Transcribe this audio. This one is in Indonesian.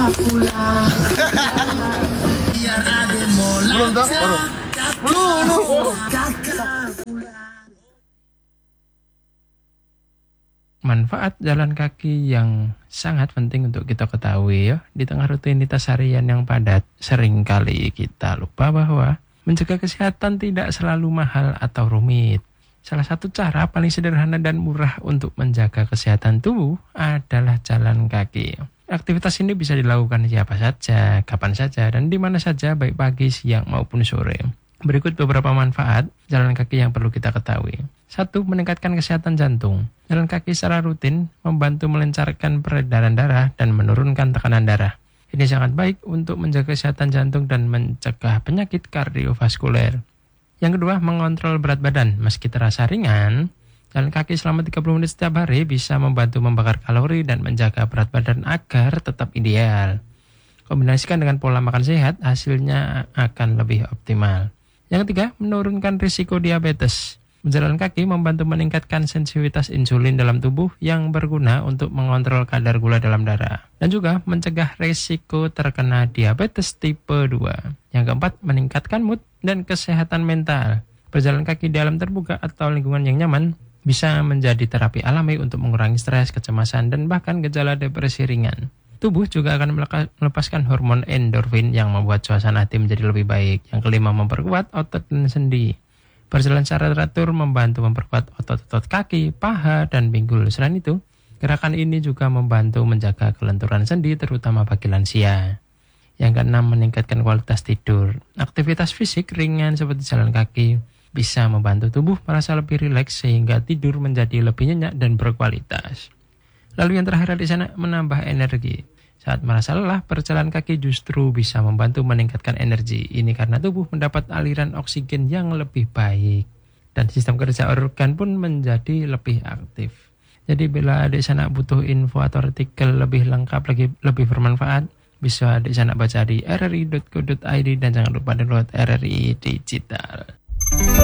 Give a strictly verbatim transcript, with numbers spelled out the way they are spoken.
pulang. Biar ada mola. Manfaat jalan kaki yang sangat penting untuk kita ketahui ya. Di tengah rutinitas harian yang padat, seringkali kita lupa bahwa menjaga kesehatan tidak selalu mahal atau rumit. Salah satu cara paling sederhana dan murah untuk menjaga kesehatan tubuh adalah jalan kaki. Aktivitas ini bisa dilakukan siapa saja, kapan saja, dan di mana saja, baik pagi, siang, maupun sore. Berikut beberapa manfaat jalan kaki yang perlu kita ketahui. Satu, meningkatkan kesehatan jantung. Jalan kaki secara rutin membantu melancarkan peredaran darah dan menurunkan tekanan darah. Ini sangat baik untuk menjaga kesehatan jantung dan mencegah penyakit kardiovaskuler. Yang kedua, mengontrol berat badan. Meski terasa ringan, jalan kaki selama tiga puluh menit setiap hari bisa membantu membakar kalori dan menjaga berat badan agar tetap ideal. Kombinasikan dengan pola makan sehat, hasilnya akan lebih optimal. Yang ketiga, menurunkan risiko diabetes. Berjalan kaki membantu meningkatkan sensitivitas insulin dalam tubuh yang berguna untuk mengontrol kadar gula dalam darah. Dan juga mencegah risiko terkena diabetes tipe dua. Yang keempat, meningkatkan mood dan kesehatan mental. Berjalan kaki di alam terbuka atau lingkungan yang nyaman bisa menjadi terapi alami untuk mengurangi stres, kecemasan, dan bahkan gejala depresi ringan. Tubuh juga akan melepaskan hormon endorfin yang membuat suasana hati menjadi lebih baik. Yang kelima, memperkuat otot dan sendi. Berjalan secara teratur membantu memperkuat otot-otot kaki, paha, dan pinggul. Selain itu, gerakan ini juga membantu menjaga kelenturan sendi, terutama bagi lansia. Yang keenam, meningkatkan kualitas tidur. Aktivitas fisik ringan seperti jalan kaki bisa membantu tubuh merasa lebih rileks sehingga tidur menjadi lebih nyenyak dan berkualitas. Lalu yang terakhir di sana, menambah energi. Saat merasa lelah, berjalan kaki justru bisa membantu meningkatkan energi. Ini karena tubuh mendapat aliran oksigen yang lebih baik. Dan sistem kerja organ pun menjadi lebih aktif. Jadi bila adik sana butuh info atau artikel lebih lengkap, lagi lebih bermanfaat, bisa adik sana baca di r r i dot co dot i d dan jangan lupa download R R I Digital.